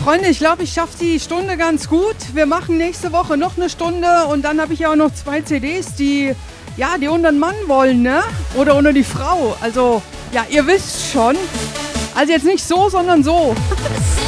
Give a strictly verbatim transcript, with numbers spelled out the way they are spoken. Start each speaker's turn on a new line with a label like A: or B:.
A: Freunde, ich glaube, ich schaffe die Stunde ganz gut. Wir machen nächste Woche noch eine Stunde und dann habe ich ja auch noch zwei C Ds, die, ja, die unter den Mann wollen, ne? Oder unter die Frau. Also, ja, ihr wisst schon. Also jetzt nicht so, sondern so.